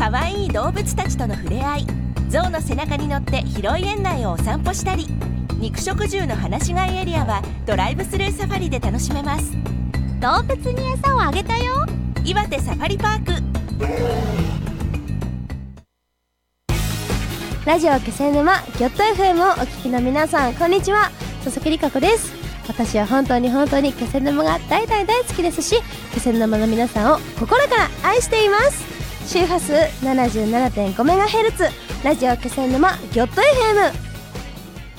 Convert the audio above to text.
かわいい動物たちとの触れ合い、象の背中に乗って広い園内をお散歩したり、肉食獣の放し飼いエリアはドライブスルーサファリで楽しめます。 動物に餌をあげたよ。 岩手サファリパーク。 ラジオ気仙沼ギョット FM をお聞きの皆さん、こんにちは。佐々木里香子です。私は本当に気仙沼が大好きですし、気仙沼の皆さんを心から愛しています。周波数 77.5MHz ラジオ気仙沼ギョット FM。